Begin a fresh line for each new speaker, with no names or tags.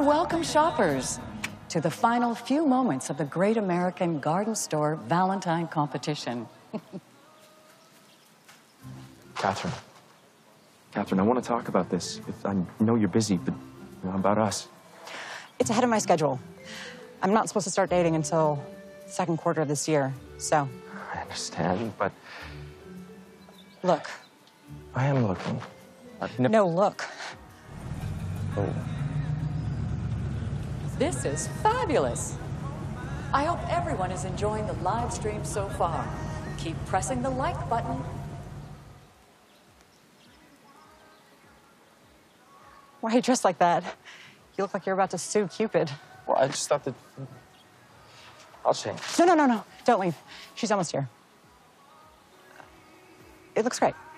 and welcome shoppers to the final few moments of the Great American Garden Store Valentine competition.
Catherine, I want to talk about this. I know you're busy, but about us.
It's ahead of my schedule. I'm not supposed to start dating until second quarter of this year, so.
I understand, but...
Look.
I am looking.
No, look.
Oh.
This is fabulous. I hope everyone is enjoying the live stream so far. Keep pressing the like button.
Why are you dressed like that? You look like you're about to sue Cupid.
Well, I just thought that... I'll change.
No. Don't leave. She's almost here. It looks great.